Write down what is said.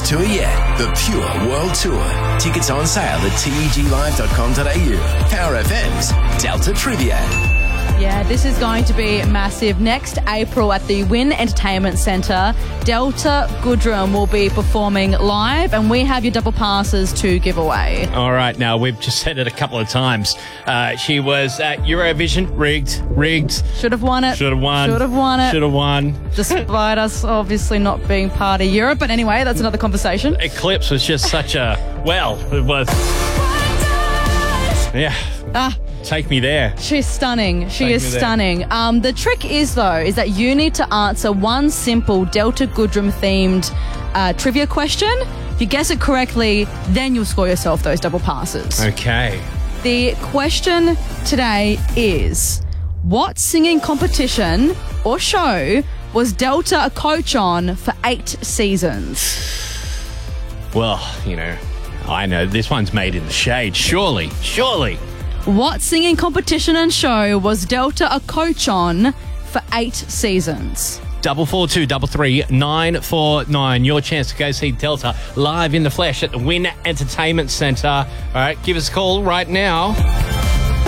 tour yet. The Pure World Tour. Tickets on sale at teglive.com.au. Power FM's Delta Trivia. Yeah, this is going to be massive. Next April at the Wynn Entertainment Centre, Delta Goodrem will be performing live, and we have your double passes to give away. All right, now we've just said it a couple of times. She was at Eurovision, rigged. Should have won it. Should have won. Despite us obviously not being part of Europe. But anyway, that's another conversation. Eclipse was just such a, it was. Yeah. Take me there. She's stunning. She is stunning. The trick is that you need to answer one simple Delta Goodrem themed trivia question. If you guess it correctly, then you'll score yourself those double passes. Okay. The question today is, what singing competition or show was Delta a coach on for 8 seasons? Well, I know this one's made in the shade. Surely. What singing competition and show was Delta a coach on for 8 seasons? 442 33 949. Your chance to go see Delta live in the flesh at the Wynn Entertainment Centre. All right, give us a call right now.